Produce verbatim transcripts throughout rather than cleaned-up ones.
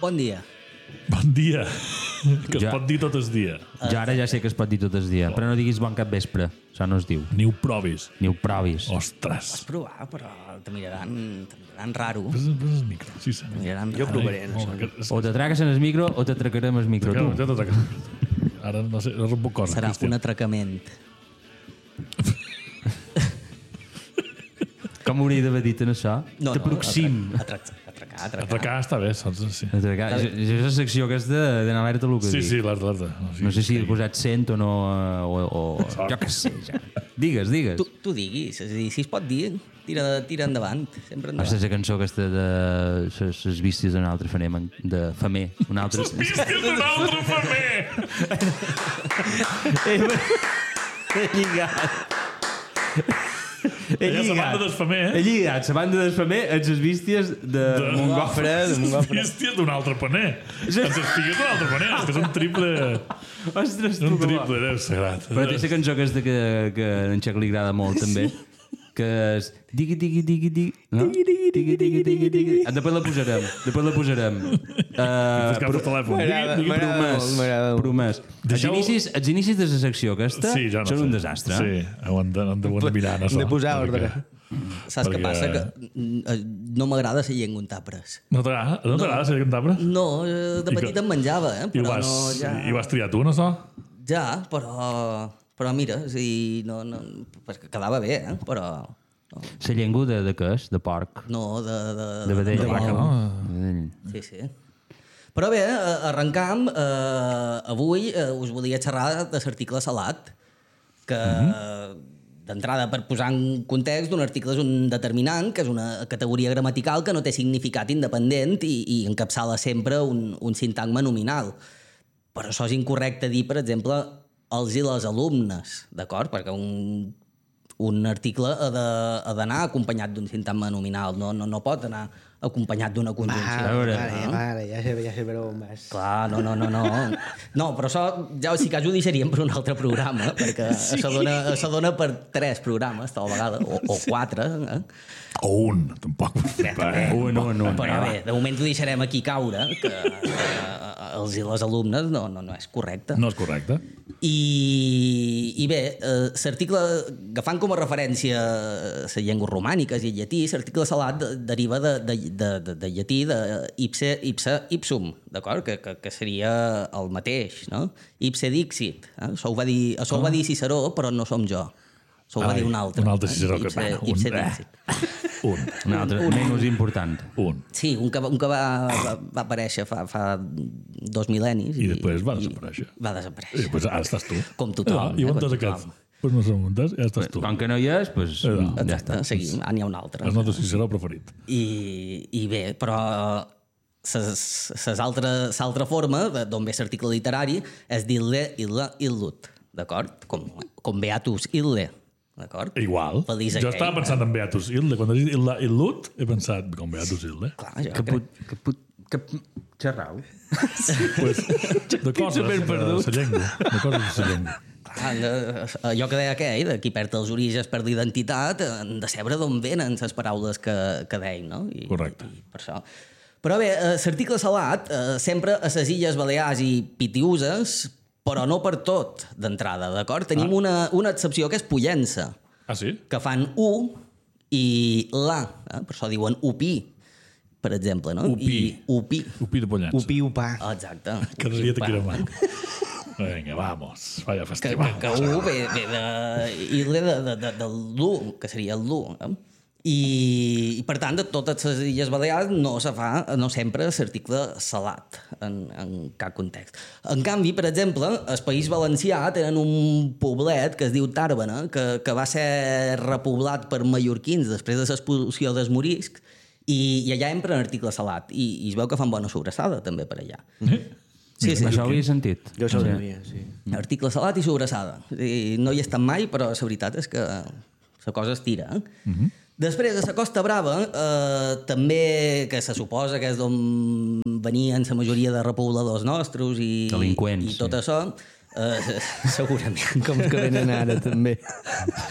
Bon dia. Bon dia. Que ja. es pot dir tot el dia. Jo ara ja sé que es pot dir tot el dia, però no diguis bon cap vespre. Això no es diu. Ni ho provis. Ni ho provis. Ostres. Pots provar, però te miraran, te miraran raro. Pes, pes el micro, sí, sí. Miraran Jo raro. provaré, no Home, sé. que- O t'atraques en el micro o t'atracarem el micro, tu. Ja t'atracarem. Ara no sé, no puc córrer. Serà Cristian. un atracament. Com hauria d'haver dit en això? No, T'aproxim. No, atrac, atracar, atracar. Atracar està bé, saps? Sí, Atracar. Jo, jo és la secció aquesta d'anar alerta el que sí, dic. sí l'alerta, l'alerta. No sé si he posat cent o no, eh, o, o jo què sé, ja. Digues, digues. Tu, tu diguis, és a dir, si es pot dir, tira, tira endavant, sempre endavant. Aquesta és la cançó aquesta de les vistes d'un altre faner, de famer. Un altre... Les vistes d'un altre famer! He lligat. He Allà la banda del famer, eh? He lligat la banda del famer amb les vistes de, de Montgofre. de Montgofre. Les vistes d'un altre paner. Les espigues d'un altre paner. És que és un triple... Ostres, tu, Un com va. triple, Déu sagrat. Però té la cançó aquesta que, que en Xac li agrada molt, també, que és... Digui, digui, digui, digui... No? Digui, digui, digui, digui, digui... Ah, després la posarem, després la posarem. Uh, Fes cap al telèfon. M'agrada, Digui, digui. m'agrada. promès, m'agrada molt. promès. Els Deixeu- inicis, els inicis de la secció aquesta Sí, ja no són sé. un desastre. Sí, ho han de, han de, ho han de mirar, no Hem de so, posar perquè- ordre. Saps què perquè- passa? Que mm, no m'agrada la llengua en tapres. No t'agrada? No t'agrada ser cantabra? No, eh, de I petit que- em menjava, eh? I ho Però vas, no, ja... i ho has triat tu, no so? Ja, però... Però mira, sí, no, no, perquè quedava bé, eh? Però... No, La llengua de, de què és? De porc? no de... De, De vedell. de vaca, bou. no? De vedell. Sí, sí. Però bé, eh, arrencam. Eh, avui eh, us volia xerrar de l'article Salat, que d'entrada, per posar en context, un article és un determinant, que és una categoria gramatical que no té significat independent i, i encapçala sempre un, un sintagma nominal. Però això és incorrecte dir, per exemple, els i les alumnes, d'acord? Perquè un, un article ha de- ha d'anar acompanyat d'un sintagma nominal, no, no, no pot anar acompanyat d'una conjunció. Vale, veure, vale, no? vale, ja sé, ja sé per on vas. Clar, no, no, no, no. No, però això, ja si cas ho deixaríem per un altre programa, perquè sí. això, dona, això dona per tres programes, tal vegada, o, o quatre. Eh? O un, tampoc. Un, un, un. Però bé, de moment ho deixarem aquí caure, que, que els i les alumnes no, no, no és correcte. No és correcte. I, i bé, eh, l'article, agafant com a referència les llengües romàniques i el llatí, l'article Salat de, deriva de, de, de, de, de llatí de ipse, ipse ipsum, d'acord? Que, que, que seria el mateix, no? Ipse dixit. Eh? Això ho va dir, això ho va dir Ciceró, però no som jo. Això ho va Ai, dir un altre. un altre Ciceró, que- Ipse, bueno, un- ipse eh. dixit. Un. Un altre, menys important. Un. Sí, un que, va- un que va, va, va aparèixer fa, fa dos mil·lennis. I després va desaparèixer. Va I desaparèixer. després ara estàs tu. Com tothom, Ja, eh, I on com estàs tothom. aquest? Pues no som muntes, ja estàs tu. Com que no hi és, doncs Eh, no. ja Exacte, està. seguim. Ah, n'hi ha un altre. El nostre Ciceró preferit. I, i bé, però l'altra forma, de- d'on ve l'article literari, és dir-le illa illut, d'acord? Com, com Beatus ille, d'acord? Igual. Feliç Jo aquell, estava pensant en Beatus Ilde. Quan has dit Illa Illut, he pensat com Beatus Ilde. Clar, jo Que crec... put... Que put... Que... Xerrau. Pues, de coses de superperdut. la llengua. De coses de la llengua. Clar, eh, allò que deia aquell, de qui perd els orígens per l'identitat, han de saber d'on venen les paraules que, que deien, no? I, Correcte. I per això. Però bé, eh, l'article Salat, eh, sempre a les Illes Balears i Pitiuses, però no per tot, d'entrada, d'acord? Tenim Ah. una, una excepció que és Pollença, Ah, sí? que fan U i la, eh? Per això diuen upí, per exemple, no? Upí. I upí. Upi de Pollença. Upi, upà. Exacte. Que ria te Upá. quiero más. Venga, vamos. Vaya Que, festival. que, que U ve, ve de, ile de, de, de, de l'U, que seria l'U. Eh? I, I, per tant, de totes les Illes Balears no se fa, no sempre, l'article salat en, en cap context. En canvi, per exemple, el País Valencià tenen un poblet que es diu Tàrbena, que, que va ser repoblat per mallorquins després de l'expulsió dels moriscs, i, i allà empren article salat. I, I es veu que fan bona sobrassada, també, per allà. Sí, sí. Això ho havia sentit. Jo això ho sabia, sí. Article salat i sobrassada. I no hi he estat mai, però la veritat és que la cosa es tira. Eh? Uh -huh. Després, a la Costa Brava, eh, també, que se suposa que és d'on venien la majoria de repobladors nostres i, Delinqüents, i tot sí. això, eh, segurament. Com que venen ara, també.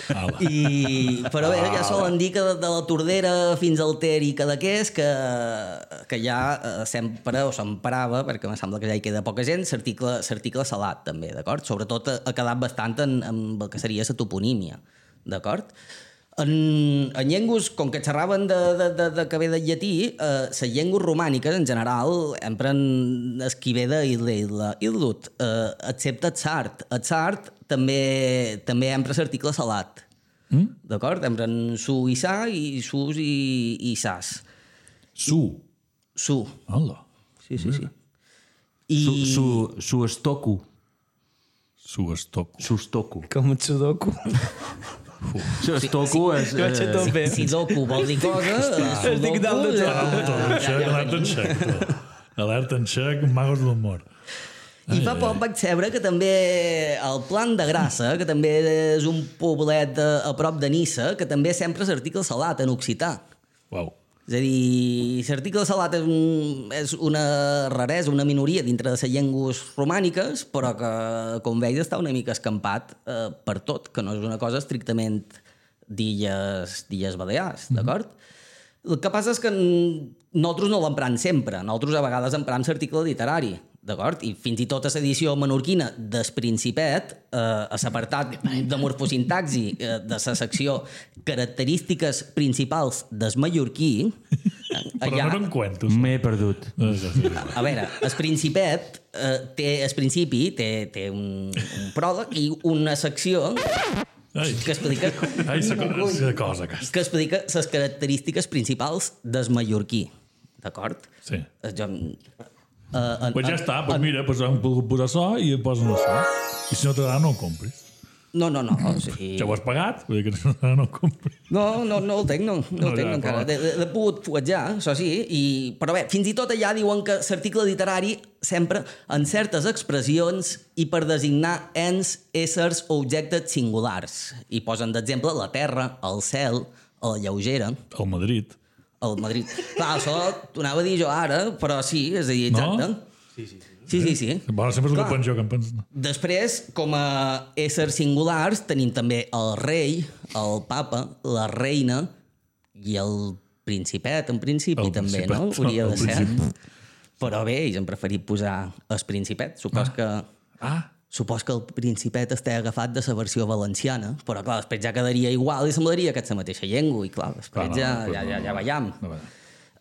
Ala. I, però bé, ja solen dir que de, de la Tordera fins al Ter i Cadaqués que, que ja eh, sempre o s'emparava, perquè em sembla que ja hi queda poca gent, l'article salat també, d'acord? Sobretot ha, ha quedat bastant en, en el que seria la toponímia, d'acord? En, en llengües, com que xerraven de, de, de, de que ve del llatí, eh, les llengües romàniques en general empren el que ve d'Ildut, eh, excepte el sard. El sard també, també empra l'article salat. Mm? D'acord? Empren su i sa i sus i, i sas. Su. Su. Hola. Sí, sí, sí. I... Su, su, su estoku. Su estoco. Su estoku. Com un sudoku. Su estoku és... Jo vaig a tope. Si doku vol dir cosa, Es dic dalt de tot. Tot en xec, alerta en xec. tot. Alerta en xec, magos de l'humor. I fa poc vaig saber que també el Plan de Grassa, que també és un poblet a, a prop de Nissa, que també sempre l'article salat en occità. Uau. És a dir, l'article salat és, un, és una raresa, una minoria dintre de les llengües romàniques, però que, com veus, està una mica escampat eh, per tot, que no és una cosa estrictament d'illes d'illes Balears, d'acord? El que passa és que nosaltres no l'emprem sempre, nosaltres a vegades emprem l'article literari, d'acord? I fins i tot a l'edició menorquina del Principet, eh, a l'apartat de morfosintaxi eh, de la secció característiques principals del mallorquí, Però allà, no eren cuentos. M'he perdut. No, ja sé. a veure, el Principet eh, té, el principi té, té un, un pròleg i una secció Ai, que explica, ai, sa cosa, sa cosa aquesta. que explica les característiques principals del mallorquí, d'acord? Sí. Eh, Jo, Uh, en, Pues ja en, està, pues mira, pues hem pogut posar so i posen el so. I si no t'agrada, no el compris. No, no, no. O sigui... Ja ho has pagat? Vull dir que si no t'agrada, no el compris. No, no, no el tenc, no, no, No, el tenc ja, encara. però- L'he pogut fuetjar, això sí, i... però bé, fins i tot allà diuen que l'article literari sempre en certes expressions i per designar ens, éssers o objectes singulars. I posen d'exemple la terra, el cel, la lleugera, Al Madrid. el Madrid. Clar, això t'ho anava a dir jo ara, però sí, és a dir, exacte. No? Sí, sí, sí. sí. Bueno, sempre és el Clar. que penjo que em penso. Després, com a éssers singulars, tenim també el rei, el papa, la reina i el principet, en principi, El també, principet, no? Hauria de el ser. principet. Però bé, ells han preferit posar el principet. Supos ah. que... Ah, Supos que el Principet està agafat de la versió valenciana, però clar, després ja quedaria igual i semblaria que és la mateixa llengua, i clar, després Clar, no, ja, no, ja, no, ja, no. ja veiem. no, no.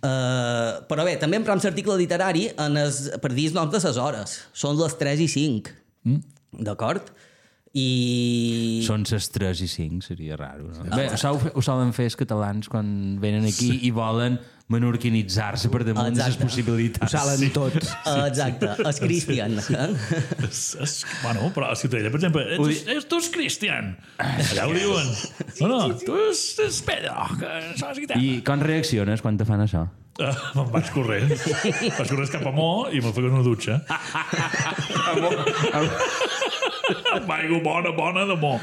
Uh, però bé, també emprem l'article literari en es, per dir els noms de les hores. Són les tres i cinc. Mm. D'acord? I... Són ses tres i cinc, seria raro. No? Bé, això ho, fe- ho solen fer els catalans quan venen aquí i volen menorquinitzar-se per damunt de les Exacte. Ho possibilitats. salen tots. Uh, exacte, és Cristian. Eh? És, és, bueno, però a Ciutadella, per exemple, ets, ets, tu ets cristian. Allà ho diuen. No, no, tu és, és Pedro, que això és guitarra. I com reacciones quan te fan això? Uh, me'n vaig corrent. Vaig corrent cap a Mo i me'l fico en una dutxa. Amb aigua bona, bona de Mo.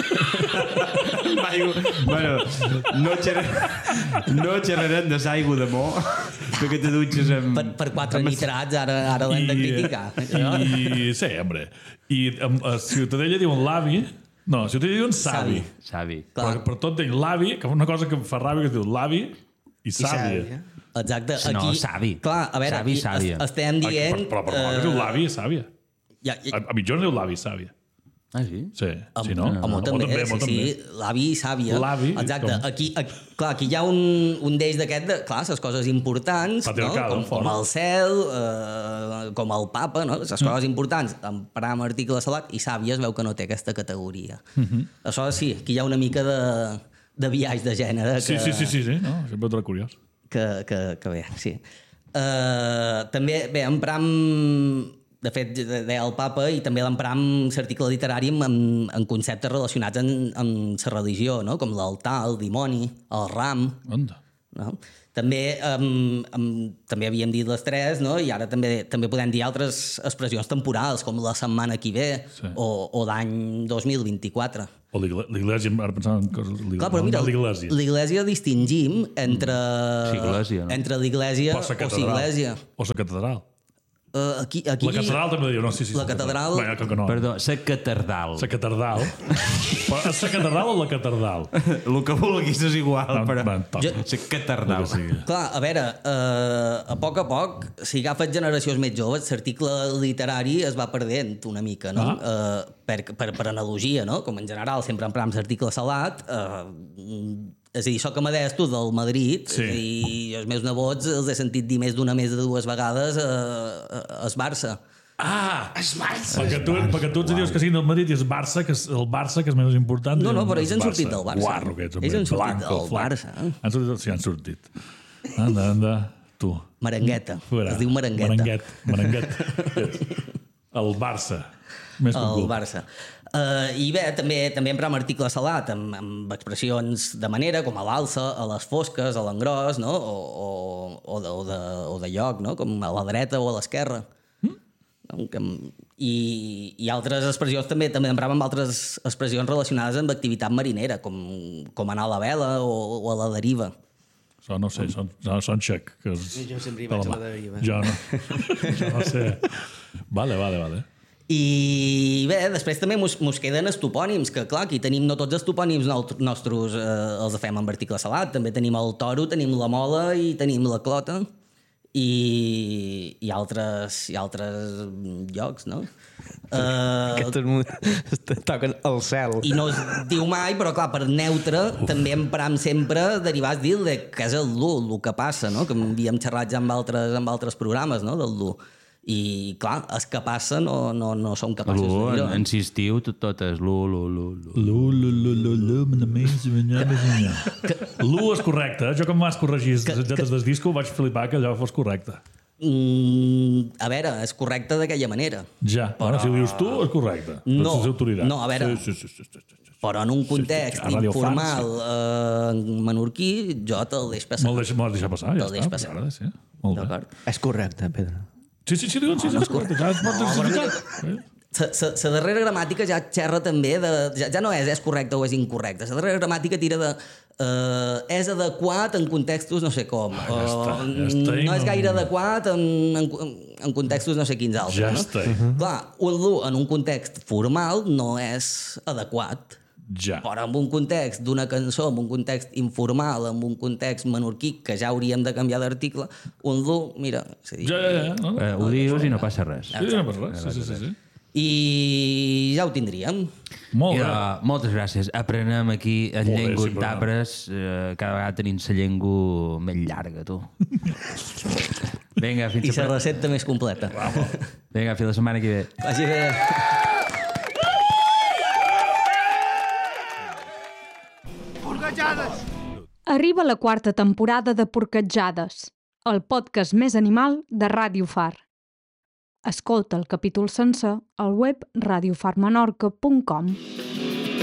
Bueno, no, xerrarem, no xerrarem de l'aigua de Mo, perquè te dutxes amb... Per, per quatre nitrats, ara, ara l'hem de criticar. I, sí, hombre. I a Ciutadella diuen l'avi. No, a Ciutadella diuen savi. Savi. Però per tot diuen l'avi, que una cosa que em fa ràbia que es diu l'avi i I sàvia. sàvia. Exacte, No, aquí... savi. Clar, a veure, Savi, aquí sàvia. es- estem Però, dient... però per molt que es diu l'avi i sàvia. Ja, ja, A, a mitjons diu l'avi i sàvia. Ah, sí? Sí, Amb, sí, no? amb Mo també, mo sí, també. sí, l'avi i sàvia. L'avi, Exacte. com- Aquí, aquí, clar, aquí hi ha un, un d'ells d'aquest, de, clar, les coses importants, no? Patriarcal, com, fort. com el cel, eh, com el papa, no? Les Mm. coses importants, emprar amb article salat, i sàvia es veu que no té aquesta categoria. Mm -hmm. Això sí, aquí hi ha una mica de, de viatge de gènere. Sí, que, sí, sí, sí, sí. No, sempre ho trobo curiós. que, que, que bé, sí. Uh, també, bé, empram, de fet, deia el papa, i també l'empram l'article literari en, en conceptes relacionats amb, amb la religió, no? Com l'altar, el dimoni, el ram, Onda. no? També, um, um, també havíem dit les tres, no? I ara també també podem dir altres expressions temporals, com la setmana que ve, Sí. o, o l'any dos mil vint-i-quatre. O l'igle- l'Iglésia, ara pensava en coses... Clar, però mira, no, l'Iglésia. l'Iglésia distingim entre... Sí, Iglésia, no? Entre l'Iglésia O o la catedral. l'Iglésia. O la catedral. Uh, aquí, aquí... La catedral també diu, no, sí, sí. La catedral... Bé, que, que no. Perdó, la catedral. La catedral. Però és la catedral o la catedral? El que vulguis és igual, Ah, però... va, toca. La catedral. El que sigui. Clar, a veure, uh, a poc a poc, si agafes generacions més joves, l'article literari es va perdent una mica, no? Ah. Uh, per, per, per analogia, no? Com en general sempre empram l'article salat, uh, és a dir, soc amedesto del Madrid, Sí. i els meus nebots els he sentit dir més d'una més de dues vegades a, a, a es Barça. Ah! Es Barça! Perquè tu, perquè tu ets dius que siguin el Madrid i és Barça, que és el Barça, que és menys important. No, no, però és ells han Barça. sortit del Barça. Guarro, que ets, Ells han sortit blanco, del flac. Barça. Han sortit, sí, han sortit. Anda, anda, tu. Merengueta. Fora. Es diu merengueta. Merenguet, merenguet. El Barça. Més que un El club. Barça. Uh, I bé, també també empram article salat amb, amb expressions de manera, com a l'alça, a les fosques, a l'engròs, no? o, o, o, de, o, de, o de lloc, no? Com a la dreta o a l'esquerra. Mm? No? Que, i, I altres expressions també també empram amb altres expressions relacionades amb activitat marinera, com, com anar a la vela o, o a la deriva. Això no sé, són, no, són xec. Que és Jo sempre hi de vaig a mà. la deriva. Jo no. Jo no sé. Vale, vale, vale. I bé, després també mos, mos queden els topònims, que clar, aquí tenim no tots els topònims nostres eh, els fem amb article salat, també tenim el toro, tenim la mola i tenim la clota i, i, altres, i altres llocs, no? Uh, Aquests toquen al cel. I no es diu mai, però clar, per neutre també empram sempre derivats d'il, de que és el lu, el que passa, no? Que havíem xerrat ja amb altres, amb altres programes, no? Del lu. I clar, els que passa no, no, no som capaços Lu, de dir-ho. en, en sisttiu, tot, tot és lu, lu, lu, lu. Lu, lu, lu, lu, lu, lu, més, Lu és correcte. Jo com m'has corregit les lletres del disco vaig flipar que allò fos correcte. Mm, a veure, és correcte d'aquella manera. Ja, però... bueno, si ho dius tu, és correcte. No, és autoritat. no, a veure, sí, sí, sí, sí, sí, sí. Però en un context a Radio informal eh, menorquí, jo te'l deix passar. Me'l deixa, m'ho deixar passar, ja Te'l deix està. passar. Ara, sí. Molt bé. D'acord? És correcte, Pedro. Sí, sí, sí, diuen, sí, sí, és correcte. Ja es pot justificar. La darrera gramàtica ja xerra també de... Ja, ja no és és correcte o és incorrecte. La darrera gramàtica tira de... Uh, és adequat en contextos no sé com. Ah, ja està, o, ja està, no és no- gaire adequat en, en, en contextos no sé quins altres. Ja no? està. Clar, un lu en un context formal no és adequat. Ja. Però en un context d'una cançó, en un context informal, en un context menorquí, que ja hauríem de canviar d'article, un lu, mira... És a dir, Ja, ja, ja. No? Eh, ho dius i no passa res. Sí, no passa res. Sí, sí, sí, sí. I ja ho tindríem. Molt Ja, bé. moltes gràcies. Aprenem aquí el Molt bé, llengua sí, però- d'arbres. Eh, cada vegada tenim la llengua més llarga, tu. Vinga, fins I la, la recepta més completa. Vinga, fins la setmana que ve. Vagi bé. Arriba la quarta temporada de Porquetjades, el podcast més animal de Ràdio Far. Escolta el capítol sencer al web radiofarmenorca punt com.